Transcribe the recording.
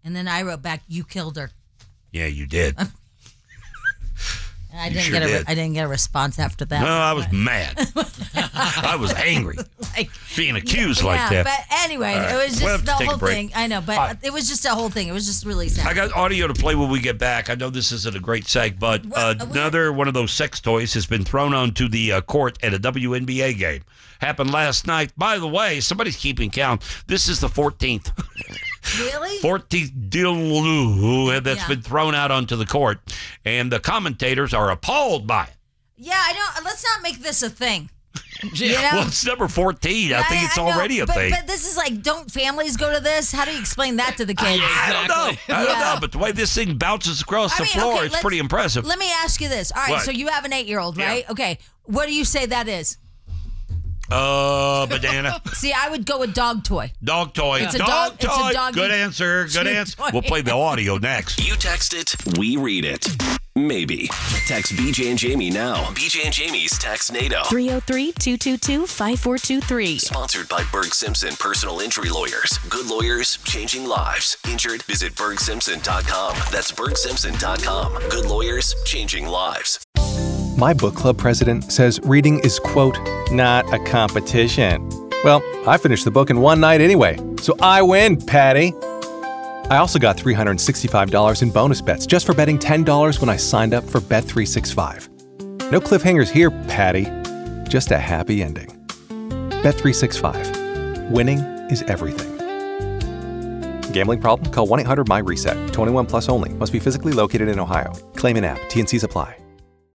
And then I wrote back, "You killed her." Yeah, you did. And I You didn't sure get did. I didn't get a response after that. No, I was mad. I was angry. Being accused like that. But anyway, All right. it was We'll just have the to take a whole break. thing. I know, but All right. it was just a whole thing. It was just really sad. I got audio to play when we get back. I know this isn't a great seg, but another one of those sex toys has been thrown onto the court at a WNBA game. Happened last night. By the way, somebody's keeping count. This is the 14th. Really? 14th dildo that's been thrown out onto the court, and the commentators are appalled by it. Yeah, I don't. Let's not make this a thing. Yeah. Well, it's number 14. I think it's already a thing. But this is like, don't families go to this? How do you explain that to the kids? I don't know. I don't know. But the way this thing bounces across the floor, okay, it's pretty impressive. Let me ask you this. All right, What? so you have an 8-year-old, right? Okay. What do you say that is? Banana. See, I would go with dog toy. Dog toy. It's a dog dog- it's a toy. doggy Good answer. Good answer. toy. We'll play the audio next. You text it, we read it. Maybe. Text BJ and Jamie now. BJ and Jamie's Text NATO. 303-222-5423. Sponsored by Berg Simpson Personal Injury Lawyers. Good lawyers, changing lives. Injured? Visit BergSimpson.com. That's BergSimpson.com. Good lawyers, changing lives. My book club president says reading is, quote, not a competition. Well, I finished the book in one night anyway, so I win, Patty. I also got $365 in bonus bets just for betting $10 when I signed up for Bet365. No cliffhangers here, Patty. Just a happy ending. Bet365. Winning is everything. Gambling problem? Call 1-800-MY-RESET. 21 plus only. Must be physically located in Ohio. Claim in app. T&Cs apply.